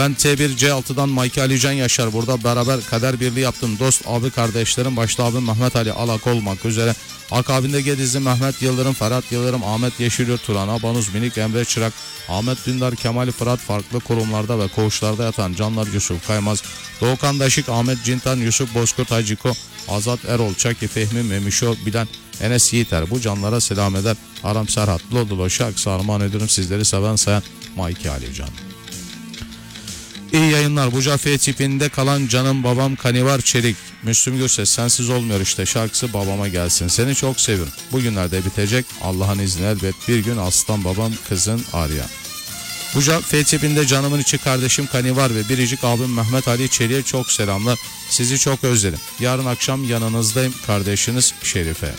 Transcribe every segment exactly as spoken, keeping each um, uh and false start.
Ben T bir C altı'dan Mike Alican Yaşar. Burada beraber kader birliği yaptım. Dost abi kardeşlerim başta abim Mehmet Ali Alak olmak üzere. Akabinde Gedizli Mehmet Yıldırım, Ferhat Yıldırım, Ahmet Yeşilyurt, Turan Abanuz, Minik Emre Çırak, Ahmet Dündar, Kemal Fırat farklı kurumlarda ve koğuşlarda yatan Canlar Yusuf Kaymaz, Doğukan Daşık, Ahmet Cintan, Yusuf Bozkurt Haciko, Azat Erol, Çaki Fehmi, Memişo Bilen, Enes Yiğiter. Bu canlara selam eder. Aram Serhat, Lodolo Şarkısı armağan ediyorum sizleri seven sayan Mike Alican. İyi yayınlar. Buca F tipinde kalan canım babam Kanivar Çelik. Müslüm Gürses sensiz olmuyor işte şarkısı babama gelsin. Seni çok seviyorum. Bugünlerde bitecek. Allah'ın izniyle elbet bir gün aslan babam kızın Arya. Buca F tipinde canımın içi kardeşim Kanivar ve biricik abim Mehmet Ali Çelik'e çok selamlar. Sizi çok özledim. Yarın akşam yanınızdayım kardeşiniz Şerife.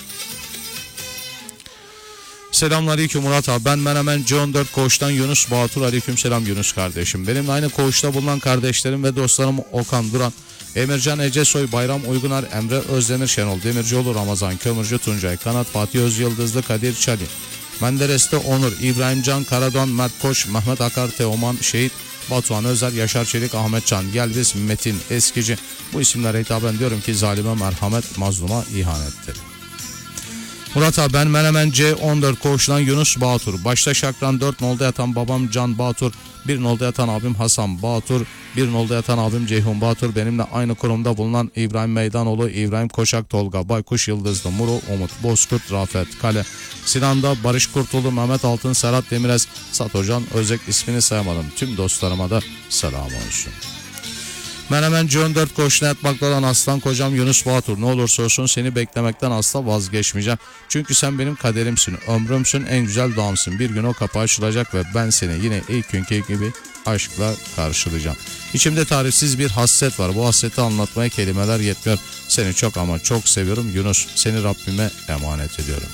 Selamünaleyküm Murat abi. Ben Menemen C on dört Koğuş'tan Yunus Batur. Aleykümselam Yunus kardeşim. Benimle aynı koğuşta bulunan kardeşlerim ve dostlarım Okan Duran, Emircan Ecesoy, Bayram Uygunar, Emre Özdemir, Şenol Demircioğlu, Ramazan Kömürcü, Tuncay Kanat, Fatih Özyıldızlı, Kadir Çali, Menderes'te Onur, İbrahim Can Karadan, Mert Koç, Mehmet Akar, Teoman Şehit, Batuhan Özer, Yaşar Çelik, Ahmet Can, Gelviz, Metin Eskici. Bu isimlere hitaben diyorum ki zalime merhamet, mazluma ihanettir. Murat abi ben Menemen C on dört Koğuş'tan Yunus Batur. Başta Şakran dört nolda yatan babam Can Batur. bir nolda yatan abim Hasan Batur. bir nolda yatan abim Ceyhun Batur. Benimle aynı kurumda bulunan İbrahim Meydanoğlu, İbrahim Koçak, Tolga Baykuş, Yıldızlı Muru, Umut Bozkurt, Rafet Kale, Sinan'da Barış Kurtulu, Mehmet Altın, Serhat Demirez, Satocan Özek ismini sayamadım. Tüm dostlarıma da selam olsun. Menemen C on dört Koğuş'una yatmakta olan aslan kocam Yunus Batur. Ne olursa olsun seni beklemekten asla vazgeçmeyeceğim. Çünkü sen benim kaderimsin, ömrümsün, en güzel doğamsın. Bir gün o kapı açılacak ve ben seni yine ilk günkü gibi aşkla karşılayacağım. İçimde tarifsiz bir hasret var. Bu hasreti anlatmaya kelimeler yetmiyor. Seni çok ama çok seviyorum Yunus. Seni Rabbime emanet ediyorum.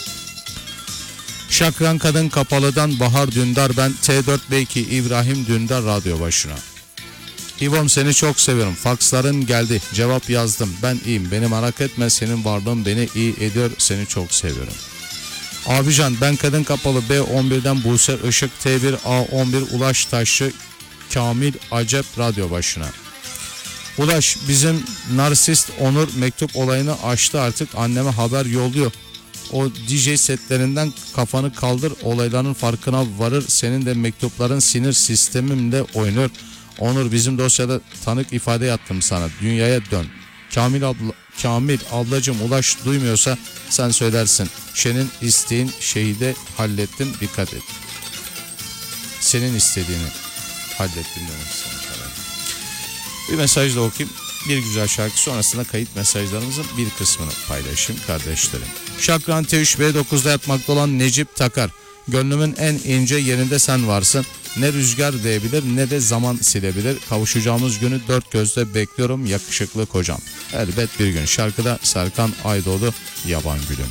Şakran Kadın Kapalı'dan Bahar Dündar. Ben T dört Beyki İbrahim Dündar radyo başına. İvom seni çok seviyorum. Faksların geldi. Cevap yazdım. Ben iyiyim. Beni merak etme. Senin varlığın beni iyi ediyor. Seni çok seviyorum. Abican ben Kadın Kapalı B on birden Buse Işık T bir A on bir Ulaş Taşçı Kamil Acep radyo başına. Ulaş bizim narsist Onur mektup olayını açtı artık. Anneme haber yolluyor. O D J setlerinden kafanı kaldır. Olayların farkına varır. Senin de mektupların sinir sistemimle oynuyor. Onur bizim dosyada tanık ifade yaptım sana. Dünyaya dön. Kamil abla, Kamil ablacım Ulaş duymuyorsa sen söylersin. Senin isteğin şehide hallettin dikkat et. Senin istediğini hallettin demek sana. Bir mesaj da okuyayım. Bir güzel şarkı sonrasında kayıt mesajlarımızın bir kısmını paylaşayım kardeşlerim. Şakran T üç B dokuzda yatmakta olan Necip Takar. Gönlümün en ince yerinde sen varsın. Ne rüzgar değebilir ne de zaman silebilir. Kavuşacağımız günü dört gözle bekliyorum yakışıklı kocam. Elbet bir gün. Şarkıda Serkan Aydoğdu Yaban Gülüm.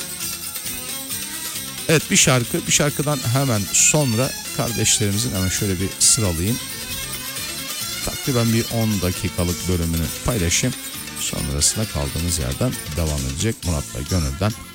Evet bir şarkı. Bir şarkıdan hemen sonra kardeşlerimizin hemen şöyle bir sıralayayım. Takriben bir on dakikalık bölümünü paylaşayım. Sonrasında kaldığımız yerden devam edecek. Murat'la Gönül'den